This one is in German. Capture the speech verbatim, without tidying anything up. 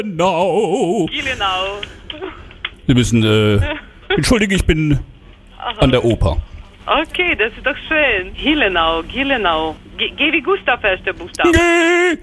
Genau. Gielenau. Sie müssen, äh, entschuldigen, ich bin an der Oper. Okay, das ist doch schön. Gielenau, Gielenau. G, G wie Gustav, erster Buchstabe. G